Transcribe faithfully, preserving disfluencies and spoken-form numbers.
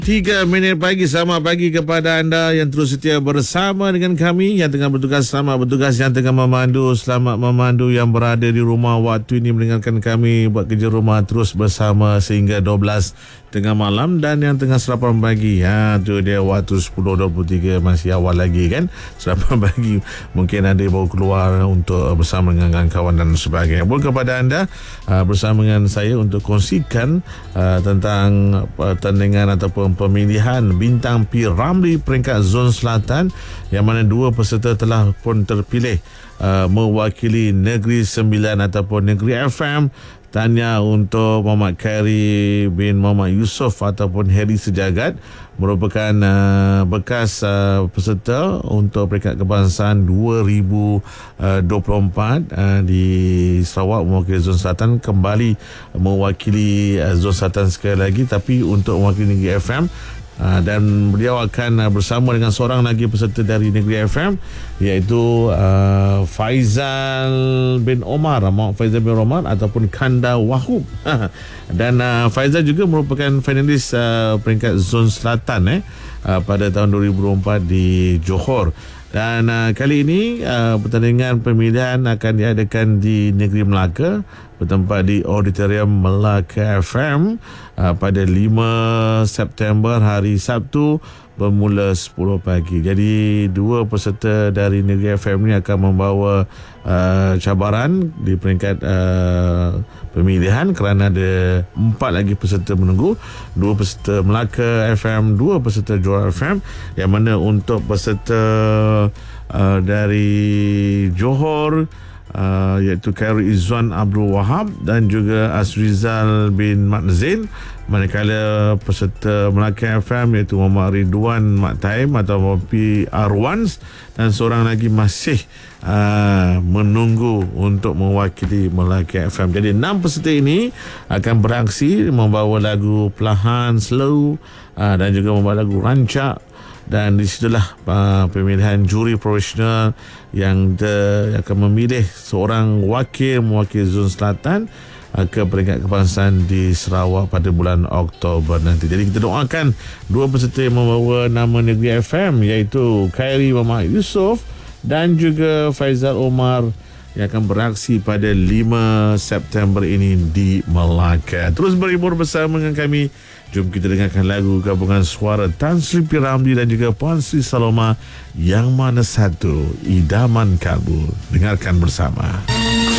Tiga minit pagi, selamat pagi kepada anda yang terus setia bersama dengan kami, yang tengah bertugas, selamat bertugas, yang tengah memandu, selamat memandu, yang berada di rumah waktu ini mendengarkan kami buat kerja rumah terus bersama sehingga dua belas tengah malam, dan yang tengah sarapan pagi, ha, tu dia waktu sepuluh dua puluh tiga, masih awal lagi kan, sarapan pagi, mungkin ada baru keluar untuk bersama dengan kawan dan sebagainya. Pun kepada anda uh, bersama dengan saya untuk kongsikan uh, tentang pertandingan ataupun pemilihan Bintang P. Ramlee peringkat Zon Selatan, yang mana dua peserta telah pun terpilih uh, mewakili Negeri Sembilan ataupun Negeri F M. Tanya untuk Muhammad Khairi bin Muhammad Yusof ataupun Harry Sejagat, merupakan uh, bekas uh, peserta untuk peringkat kebangsaan dua ribu dua puluh empat uh, di Sarawak mewakili Zon Selatan, kembali mewakili uh, Zon Selatan sekali lagi tapi untuk mewakili Negeri F M. Uh, dan beliau akan uh, bersama dengan seorang lagi peserta dari Negeri F M, iaitu uh, Faizal bin Omar, Muhammad Faizal bin Omar ataupun Kanda Wahub. Dan uh, Faizal juga merupakan finalis uh, peringkat Zon Selatan eh, uh, pada tahun dua ribu dua puluh empat di Johor. Dan uh, kali ini uh, pertandingan pemilihan akan diadakan di Negeri Melaka, bertempat di Auditorium Melaka F M uh, pada lima September hari Sabtu bermula sepuluh pagi. Jadi dua peserta dari Negeri F M ni akan membawa uh, cabaran di peringkat uh, pemilihan, kerana ada empat lagi peserta menunggu, dua peserta Melaka F M, dua peserta Johor F M, yang mana untuk peserta uh, dari Johor Uh, iaitu Khairi Izzuan Abdul Wahab dan juga Azrizal bin Mat Zain, manakala peserta Melaka F M iaitu Muhammad Ridwan Mat Taim atau P R Ones, dan seorang lagi masih uh, menunggu untuk mewakili Melaka F M. Jadi enam peserta ini akan beraksi membawa lagu perlahan, slow, uh, dan juga membawa lagu rancak. Dan di situlah uh, pemilihan juri profesional yang de, akan memilih seorang wakil mewakili Zon Selatan uh, ke peringkat kebangsaan di Sarawak pada bulan Oktober nanti. Jadi kita doakan dua peserta yang membawa nama Negeri F M, iaitu Khairi Muhammad Yusof dan juga Faizal Omar, yang akan beraksi pada lima September ini di Melaka. Terus berhibur bersama dengan kami. Jom kita dengarkan lagu gabungan suara Tan Sri P. Ramlee dan juga Puan Sri Saloma, Yang Mana Satu, Idaman Kalbu. Dengarkan bersama.